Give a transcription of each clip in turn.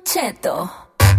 Cheto.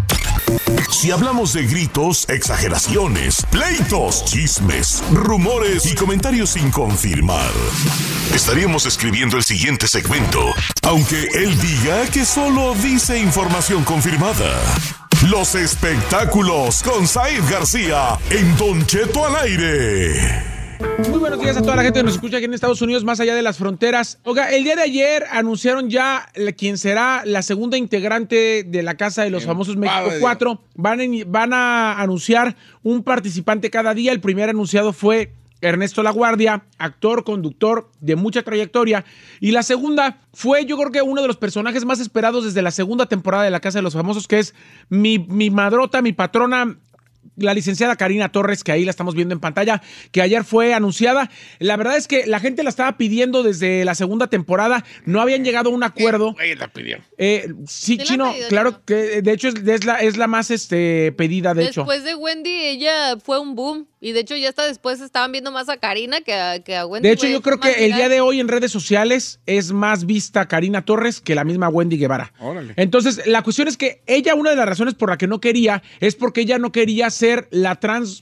Si hablamos de gritos, exageraciones, pleitos, chismes, rumores y comentarios sin confirmar, estaríamos escribiendo el siguiente segmento, aunque él diga que solo dice información confirmada. Los espectáculos con Said García en Don Cheto al aire. Muy buenos días a toda la gente que nos escucha aquí en Estados Unidos, más allá de las fronteras. Oiga, el día de ayer anunciaron ya quién será la segunda integrante de la Casa de los Famosos México 4. Van a anunciar un participante cada día. El primer anunciado fue Ernesto LaGuardia, actor, conductor de mucha trayectoria. Y la segunda fue, yo creo que uno de los personajes más esperados desde la segunda temporada de la Casa de los Famosos, que es mi madrota, mi patrona, la licenciada Karina Torres, que ahí la estamos viendo en pantalla, que ayer fue anunciada. La verdad es que la gente la estaba pidiendo desde la segunda temporada. No habían llegado a un acuerdo. La pidieron. Sí, Chino, claro que de hecho es la más pedida, de hecho. Después de Wendy, ella fue un boom. Y de hecho ya hasta después estaban viendo más a Karina que a Wendy. De hecho, yo creo que el día de hoy en redes sociales es más vista Karina Torres que la misma Wendy Guevara. Órale. Entonces, la cuestión es que ella, una de las razones por la que no quería, es porque ella no quería ser la trans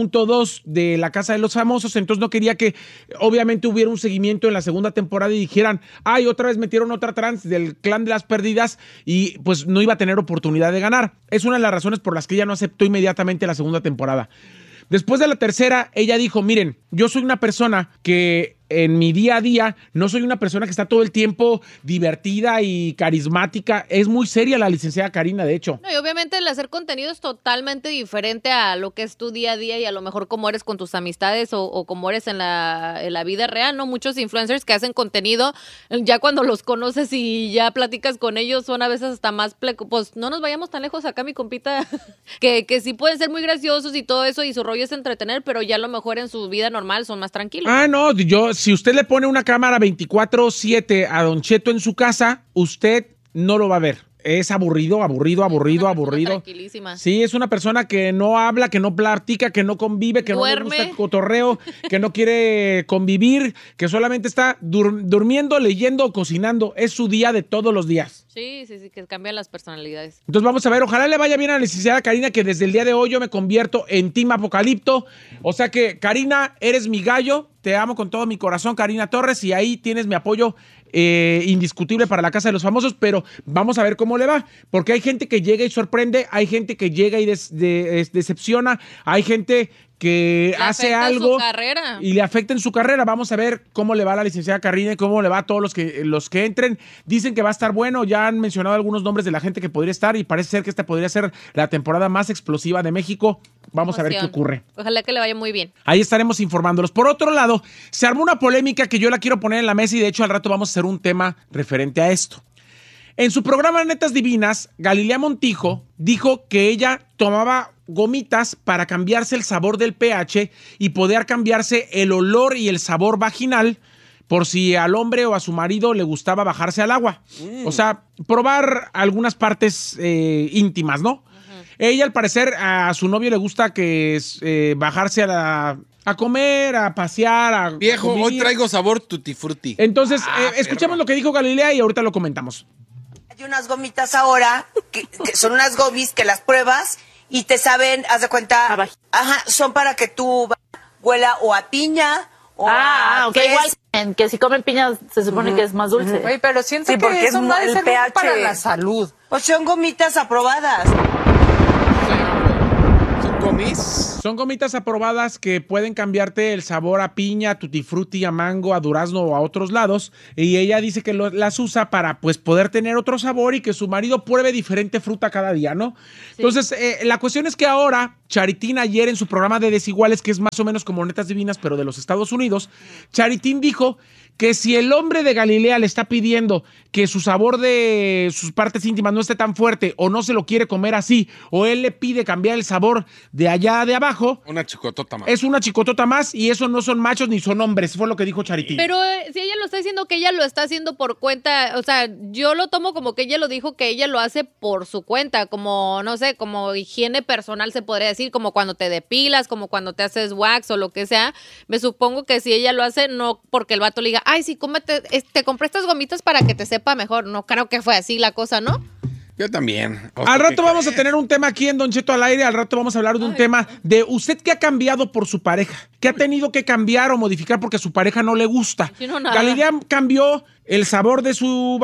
.2 de la Casa de los Famosos, entonces no quería que obviamente hubiera un seguimiento en la segunda temporada y dijeran, ay, otra vez metieron otra trans del clan de las perdidas y pues no iba a tener oportunidad de ganar. Es una de las razones por las que ella no aceptó inmediatamente la segunda temporada. Después de la tercera, ella dijo, miren, yo soy una persona que en mi día a día no soy una persona que está todo el tiempo divertida y carismática. Es muy seria la licenciada Karina, de hecho. No, y obviamente el hacer contenido es totalmente diferente a lo que es tu día a día y a lo mejor cómo eres con tus amistades o cómo eres en la vida real, ¿no? Muchos influencers que hacen contenido, ya cuando los conoces y ya platicas con ellos, son a veces hasta más pues no nos vayamos tan lejos acá, mi compita, que sí pueden ser muy graciosos y todo eso, y su rollo es entretener, pero ya a lo mejor en su vida normal son más tranquilos. Ah, no, si usted le pone una cámara 24/7 a Don Cheto en su casa, usted no lo va a ver. Es aburrido. Tranquilísima. Sí, es una persona que no habla, que no platica, que no convive, que duerme. No le gusta el cotorreo, que no quiere convivir, que solamente está durmiendo, leyendo o cocinando. Es su día de todos los días. Sí, que cambian las personalidades. Entonces vamos a ver, ojalá le vaya bien a la licenciada Karina, que desde el día de hoy yo me convierto en Team Apocalipto. O sea que, Karina, eres mi gallo. Te amo con todo mi corazón, Karina Torres, y ahí tienes mi apoyo indiscutible para la Casa de los Famosos, pero vamos a ver cómo le va, porque hay gente que llega y sorprende, hay gente que llega y decepciona, hay gente que hace algo y le afecta en su carrera. Vamos a ver cómo le va a la licenciada Karina y cómo le va a todos los que entren. Dicen que va a estar bueno, ya han mencionado algunos nombres de la gente que podría estar y parece ser que esta podría ser la temporada más explosiva de México. Vamos a ver qué ocurre. Ojalá que le vaya muy bien. Ahí estaremos informándolos. Por otro lado, se armó una polémica que yo la quiero poner en la mesa y de hecho al rato vamos a hacer un tema referente a esto. En su programa Netas Divinas, Galilea Montijo dijo que ella tomaba gomitas para cambiarse el sabor del pH y poder cambiarse el olor y el sabor vaginal por si al hombre o a su marido le gustaba bajarse al agua. O sea, probar algunas partes íntimas, ¿no? Ella, al parecer, a su novio le gusta que bajarse a comer, a pasear, Viejo, hoy traigo sabor tutti frutti. Entonces, escuchamos lo que dijo Galilea y ahorita lo comentamos. Hay unas gomitas ahora, que son unas gomis que las pruebas y te saben, haz de cuenta, son para que tú huela o a piña o ok, igual que si comen piña se supone que es más dulce. Oye, pero siento que eso no debe ser bueno para la salud. O son gomitas aprobadas. Son gomitas aprobadas que pueden cambiarte el sabor a piña, a tutti frutti, a mango, a durazno o a otros lados. Y ella dice que las usa para pues poder tener otro sabor y que su marido pruebe diferente fruta cada día, ¿no? Sí. Entonces, la cuestión es que ahora Charitín ayer en su programa de Desiguales, que es más o menos como Netas Divinas, pero de los Estados Unidos, Charitín dijo que si el hombre de Galilea le está pidiendo que su sabor de sus partes íntimas no esté tan fuerte o no se lo quiere comer así, o él le pide cambiar el sabor de allá de abajo, una chicotota más. Es una chicotota más y eso no son machos ni son hombres, fue lo que dijo Charitín. Pero si ella lo está diciendo que ella lo está haciendo por cuenta, o sea, yo lo tomo como que ella lo dijo que ella lo hace por su cuenta, como, no sé, como higiene personal se podría decir, como cuando te depilas, como cuando te haces wax o lo que sea. Me supongo que si ella lo hace, no porque el vato le diga, ay, sí, cómete, te compré estas gomitas para que te sepa mejor. No creo que fue así la cosa, ¿no? Yo también. Al rato vamos a tener un tema aquí en Don Cheto al aire. Al rato vamos a hablar de un tema de usted que ha cambiado por su pareja. ¿Qué ha tenido que cambiar o modificar porque a su pareja no le gusta? Galilea cambió el sabor de su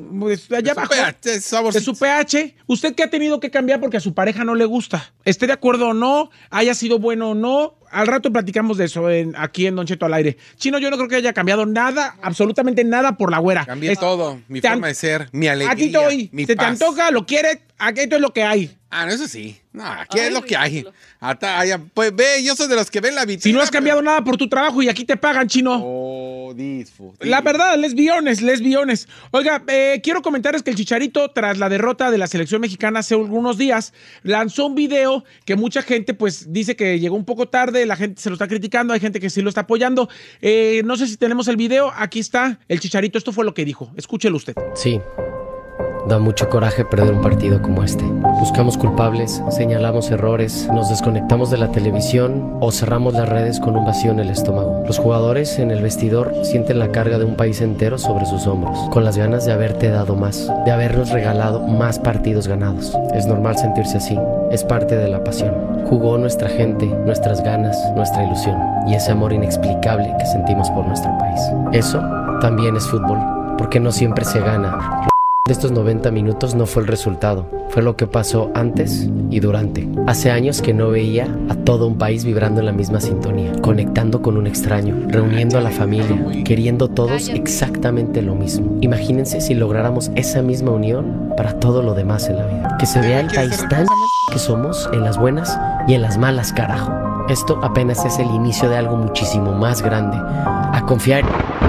pH. ¿Usted qué ha tenido que cambiar porque a su pareja no le gusta? ¿Esté de acuerdo o no? ¿Haya sido bueno o no? Al rato platicamos de eso aquí en Don Cheto al aire. Chino, yo no creo que haya cambiado nada, absolutamente nada por la güera. Cambié todo, mi forma de ser, mi alegría, aquí estoy, mi te paz. Antoja, lo quiere, aquí esto es lo que hay. No, eso sí. No, aquí es lo que hay. Pues ve, yo soy de los que ven la vitrina. Si no has cambiado nada por tu trabajo y aquí te pagan, Chino. Oh, la verdad, lesbiones. Oiga, quiero comentarles que el Chicharito, tras la derrota de la selección mexicana hace algunos días, lanzó un video que mucha gente pues dice que llegó un poco tarde, la gente se lo está criticando, hay gente que sí lo está apoyando. No sé si tenemos el video, aquí está el Chicharito, esto fue lo que dijo, escúchelo usted. Sí. Da mucho coraje perder un partido como este. Buscamos culpables, señalamos errores, nos desconectamos de la televisión o cerramos las redes con un vacío en el estómago. Los jugadores en el vestidor sienten la carga de un país entero sobre sus hombros, con las ganas de haberte dado más, de habernos regalado más partidos ganados. Es normal sentirse así, es parte de la pasión. Jugó nuestra gente, nuestras ganas, nuestra ilusión y ese amor inexplicable que sentimos por nuestro país. Eso también es fútbol, porque no siempre se gana. De estos 90 minutos no fue el resultado, fue lo que pasó antes y durante. Hace años que no veía a todo un país vibrando en la misma sintonía, conectando con un extraño, reuniendo a la familia, queriendo todos exactamente lo mismo. Imagínense si lográramos esa misma unión para todo lo demás en la vida. Que se vea el país tan que somos en las buenas y en las malas, carajo. Esto apenas es el inicio de algo muchísimo más grande. A confiar.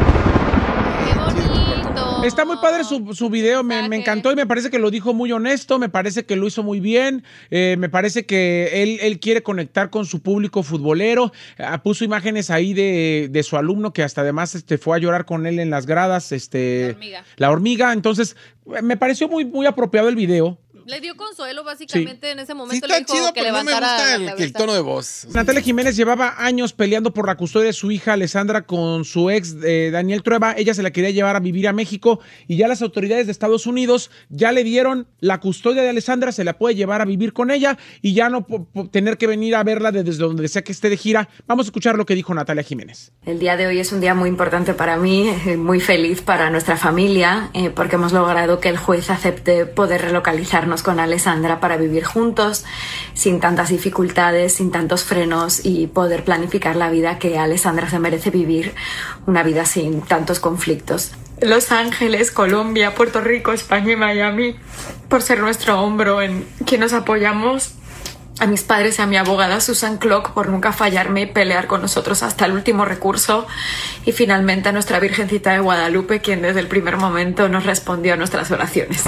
Está muy padre su video, me encantó y me parece que lo dijo muy honesto, me parece que lo hizo muy bien, me parece que él quiere conectar con su público futbolero, puso imágenes ahí de su alumno que hasta además fue a llorar con él en las gradas, la hormiga, entonces me pareció muy, muy apropiado el video. Le dio consuelo básicamente en ese momento. Sí, le dijo chido, que pero levantara no me gusta el tono de voz. Natalia Jiménez llevaba años peleando por la custodia de su hija Alessandra con su ex Daniel Trueba. Ella se la quería llevar a vivir a México y ya las autoridades de Estados Unidos ya le dieron la custodia de Alessandra, se la puede llevar a vivir con ella y ya no tener que venir a verla desde donde sea que esté de gira. Vamos a escuchar lo que dijo Natalia Jiménez. El día de hoy es un día muy importante para mí, muy feliz para nuestra familia, porque hemos logrado que el juez acepte poder relocalizarnos con Alessandra para vivir juntos, sin tantas dificultades, sin tantos frenos y poder planificar la vida que Alessandra se merece vivir, una vida sin tantos conflictos. Los Ángeles, Colombia, Puerto Rico, España y Miami, por ser nuestro hombro en quien nos apoyamos. A mis padres y a mi abogada Susan Clock por nunca fallarme y pelear con nosotros hasta el último recurso. Y finalmente a nuestra Virgencita de Guadalupe, quien desde el primer momento nos respondió a nuestras oraciones.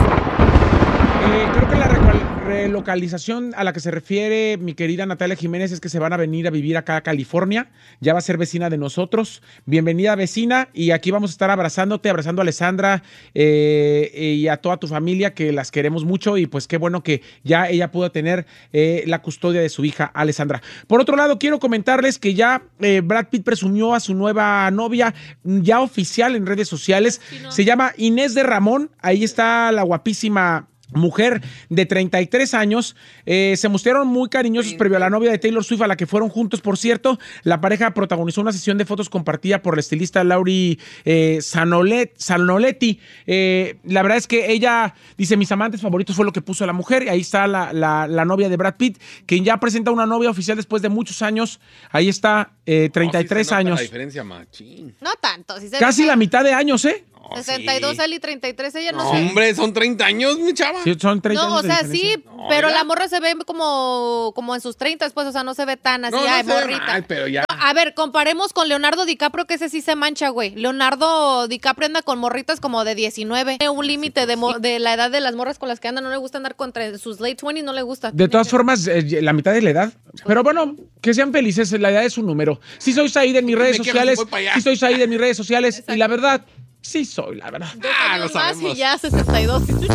Creo que la relocalización a la que se refiere mi querida Natalia Jiménez es que se van a venir a vivir acá a California, ya va a ser vecina de nosotros, bienvenida vecina, y aquí vamos a estar abrazando a Alessandra y a toda tu familia que las queremos mucho y pues qué bueno que ya ella pudo tener la custodia de su hija Alessandra. Por otro lado, quiero comentarles que ya Brad Pitt presumió a su nueva novia, ya oficial en redes sociales, se llama Inés de Ramón, ahí está la guapísima mujer de 33 años, se mostraron muy cariñosos previo a la novia de Taylor Swift, a la que fueron juntos, por cierto. La pareja protagonizó una sesión de fotos compartida por la estilista Laurie Sanoletti. La verdad es que ella dice, mis amantes favoritos fue lo que puso la mujer, y ahí está la novia de Brad Pitt, quien ya presenta una novia oficial después de muchos años. Ahí está, 33 años. La diferencia, machín. No tanto. Si se casi la mitad de años, 62 él y 33 ella, no sé. sé. Hombre, son 30 años, mi chava. Sí, son 30 años. No, o sea, sí, pero la morra se ve como en sus 30, pues, o sea, no se ve tan así, morrita. Mal, pero ya. No, a ver, comparemos con Leonardo DiCaprio, que ese sí se mancha, güey. Leonardo DiCaprio anda con morritas como de 19. Tiene un límite de la edad de las morras con las que andan, no le gusta andar contra sus late 20s, no le gusta. De todas formas, la mitad de la edad. Pero bueno, que sean felices, la edad es un número. Sí soy Said en mis redes sociales, y la verdad, sí soy, la verdad. Dos años más y ya 62.